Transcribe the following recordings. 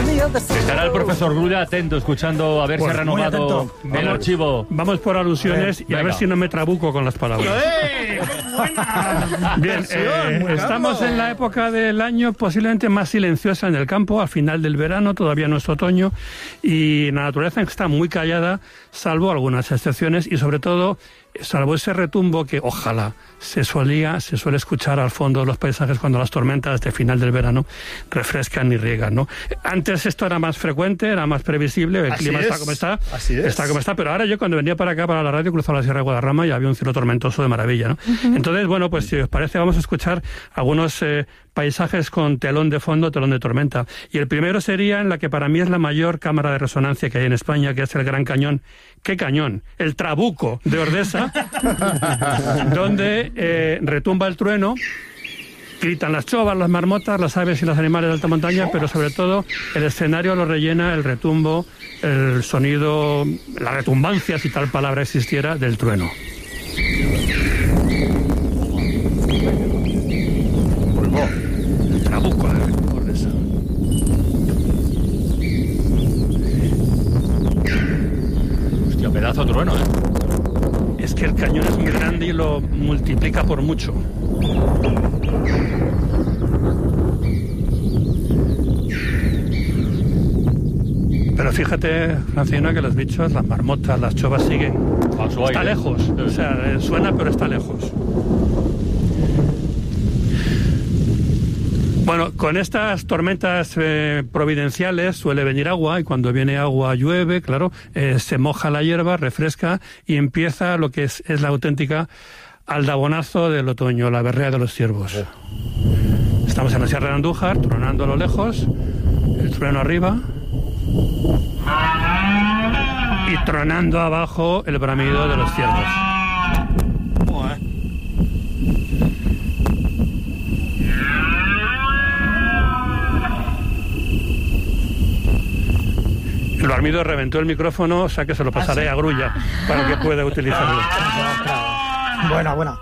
Estará el profesor Grulla atento, escuchando a ver si ha renovado el archivo. Vamos por alusiones y a ver si no me trabuco con las palabras. Bien, estamos en la época del año posiblemente más silenciosa en el campo, al final del verano, todavía no es otoño, y la naturaleza está muy callada, salvo algunas excepciones, y sobre todo, salvo ese retumbo que ojalá se suele escuchar al fondo de los paisajes cuando las tormentas de final del verano refrescan y riegan, ¿no? Antes esto era más frecuente, era más previsible, el clima está como está, está como está, pero ahora yo cuando venía para acá, para la radio, cruzaba la Sierra de Guadarrama y había un cielo tormentoso de maravilla, ¿no? Entonces, bueno, pues si os parece vamos a escuchar algunos paisajes con telón de fondo, telón de tormenta. Y el primero sería en la que para mí es la mayor cámara de resonancia que hay en España, que es el Gran Cañón. ¿Qué cañón? El Trabuco de Ordesa, donde retumba el trueno, gritan las chovas, las marmotas, las aves y los animales de alta montaña, pero sobre todo el escenario lo rellena el retumbo, el sonido, la retumbancia, si tal palabra existiera, del trueno. El Trabuco de Ordesa. Hostia, pedazo de trueno, ¿eh? Es que el cañón es muy grande y lo multiplica por mucho. Pero fíjate, Francina, que los bichos, las marmotas, las chovas siguen. Está lejos, o sea, suena pero está lejos. Bueno, con estas tormentas providenciales suele venir agua, y cuando viene agua llueve, claro, se moja la hierba, refresca y empieza lo que es la auténtica aldabonazo del otoño, la berrea de los ciervos. Estamos en la Sierra de Andújar, tronando a lo lejos, el trueno arriba y tronando abajo el bramido de los ciervos. El barmido reventó el micrófono, o sea que se lo pasaré a Grulla para que pueda utilizarlo. Buena.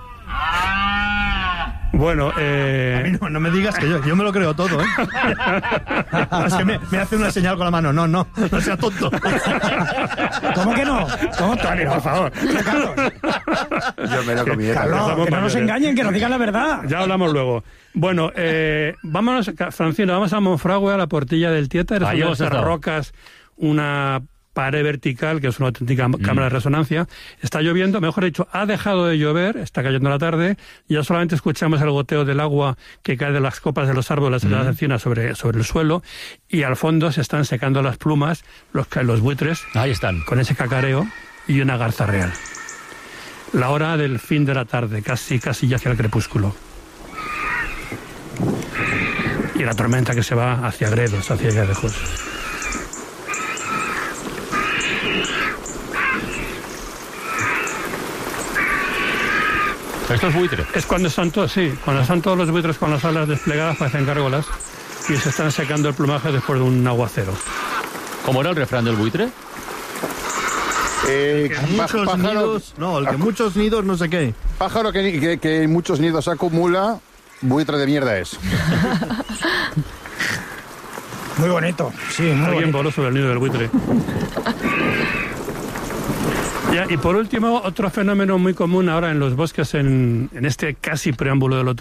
Bueno, A mí no me digas que yo me lo creo todo, ¿eh? Es que me hace una señal con la mano. No seas tonto. ¿Cómo que no? ¿Cómo, Tony, por favor? Yo me lo comí. Carlos, que no nos engañen, que nos digan la verdad. Ya hablamos luego. Bueno, vámonos, Francino, vamos a Monfragüe, a la Portilla del Tietar. Ahí hemos estado. Rocas, una pared vertical, que es una auténtica cámara de resonancia. Está lloviendo, mejor dicho, ha dejado de llover, está cayendo la tarde, ya solamente escuchamos el goteo del agua que cae de las copas de los árboles de las encinas sobre el suelo, y al fondo se están secando las plumas, los buitres, Ahí están. con ese cacareo, y una garza real. La hora del fin de la tarde, casi ya hacia el crepúsculo. Y la tormenta que se va hacia Gredos, hacia Lladejos. Esto es buitre. Es cuando están todos, cuando están todos los buitres con las alas desplegadas, parecen gárgolas, y se están secando el plumaje después de un aguacero. ¿Cómo era el refrán del buitre? Muchos nidos... No, el que muchos nidos no sé qué. Pájaro que muchos nidos acumula, buitre de mierda es. Muy bonito, sí, muy Alguien bonito. voló sobre el nido del buitre. Ya, y por último, otro fenómeno muy común ahora en los bosques, en este casi preámbulo del otoño,